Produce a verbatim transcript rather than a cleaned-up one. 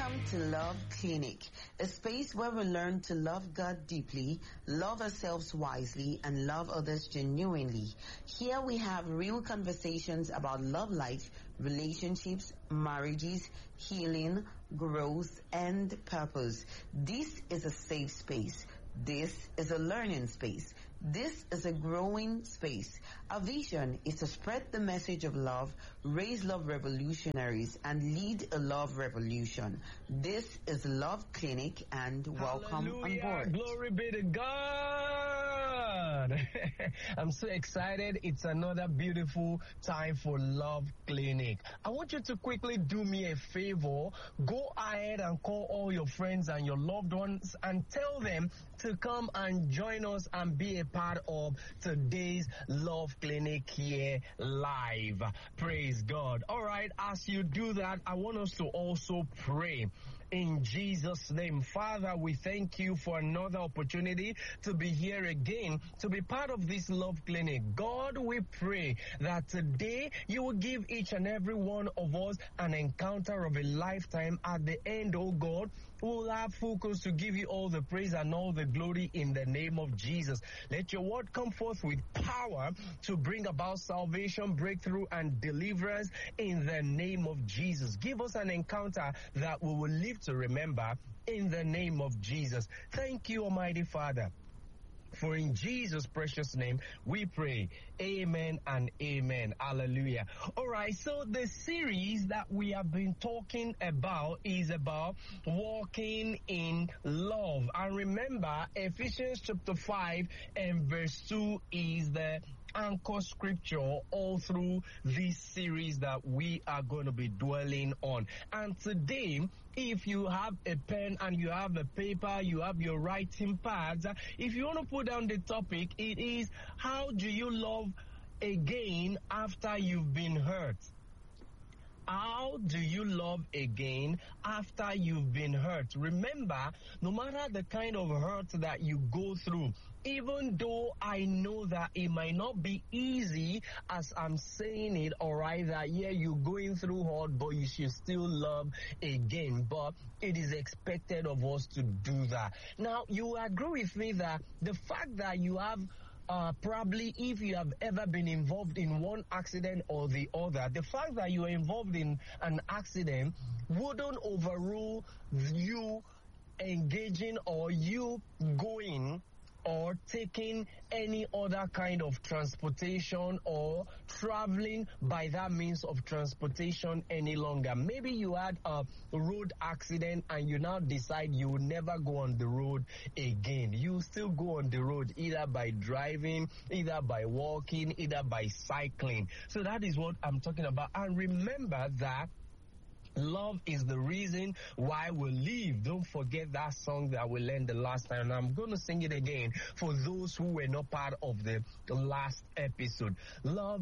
Welcome to Love Clinic, a space where we learn to love God deeply, love ourselves wisely, and love others genuinely. Here we have real conversations about love life, relationships, marriages, healing, growth, and purpose. This is a safe space. This is a learning space. This is a growing space. Our vision is to spread the message of love, raise love revolutionaries, and lead a love revolution. This is Love Clinic, and welcome Hallelujah. on board. Glory be to God. I'm so excited. It's another beautiful time for Love Clinic. I want you to quickly do me a favor. Go ahead and call all your friends and your loved ones and tell them to come and join us and be a part of today's Love Clinic here live. Praise God. All right, as you do that, I want us to also pray. In Jesus' name, Father, we thank you for another opportunity to be here again, to be part of this Love Clinic. God, we pray that today you will give each and every one of us an encounter of a lifetime. At the end, oh God, we'll have focus to give you all the praise and all the glory in the name of Jesus. Let your word come forth with power to bring about salvation, breakthrough, and deliverance in the name of Jesus. Give us an encounter that we will live to remember in the name of Jesus. Thank you, Almighty Father. For in Jesus' precious name, we pray. Amen and amen. Hallelujah. All right, so the series that we have been talking about is about walking in love. And remember, Ephesians chapter five and verse two is the anchor scripture all through this series that we are going to be dwelling on. And today, if you have a pen and you have a paper, you have your writing pads, if you want to put down the topic, it is, how do you love again after you've been hurt? How do you love again after you've been hurt? Remember, no matter the kind of hurt that you go through, even though I know that it might not be easy as I'm saying it, all right, that yeah, you're going through hard, but you should still love again. But it is expected of us to do that. Now, you agree with me that the fact that you have Uh, probably if you have ever been involved in one accident or the other, the fact that you are involved in an accident wouldn't overrule you engaging or you going or taking any other kind of transportation or traveling by that means of transportation any longer. Maybe you had a road accident and you now decide you will never go on the road again. You still go on the road either by driving, either by walking, either by cycling. So that is what I'm talking about. And remember that love is the reason why we live. Don't forget that song that we learned the last time. And I'm going to sing it again for those who were not part of the last episode. Love